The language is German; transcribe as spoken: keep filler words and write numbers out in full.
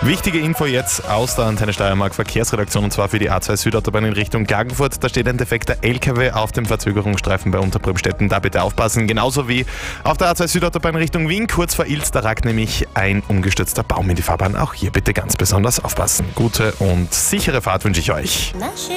Wichtige Info jetzt aus der Antenne Steiermark Verkehrsredaktion, und zwar für die A zwei Südautobahn in Richtung Klagenfurt. Da steht ein defekter L K W auf dem Verzögerungsstreifen bei Unterbrümstetten. Da bitte aufpassen. Genauso wie auf der A zwei Südautobahn Richtung Wien, kurz vor Ilz. Da ragt nämlich ein umgestürzter Baum in die Fahrbahn. Auch hier bitte ganz besonders aufpassen. Gute und sichere Fahrt wünsche ich euch.